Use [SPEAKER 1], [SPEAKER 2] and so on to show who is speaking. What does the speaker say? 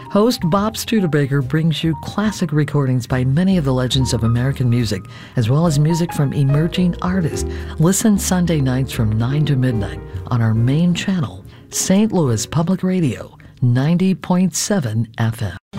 [SPEAKER 1] Host Bob Studebaker brings you classic recordings by many of the legends of American music, as well as music from emerging artists. Listen Sunday nights from 9 to midnight on our main channel, St. Louis Public Radio, 90.7 FM.